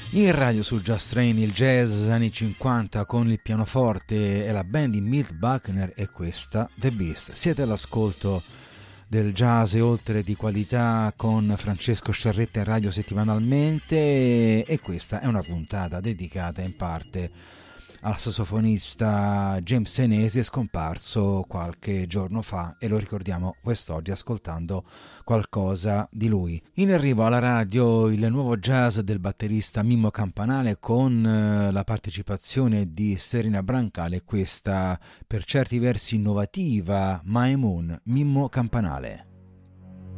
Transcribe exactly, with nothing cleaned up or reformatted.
In radio su Just Train il jazz anni cinquanta con il pianoforte e la band di Milt Buckner e questa The Beast. Siete all'ascolto del jazz e oltre di qualità con Francesco Sciarretta in radio settimanalmente e questa è una puntata dedicata in parte al sassofonista James Senesi, scomparso qualche giorno fa e lo ricordiamo quest'oggi ascoltando qualcosa di lui. In arrivo alla radio il nuovo jazz del batterista Mimmo Campanale con la partecipazione di Serena Brancale, questa per certi versi innovativa My Moon, Mimmo Campanale.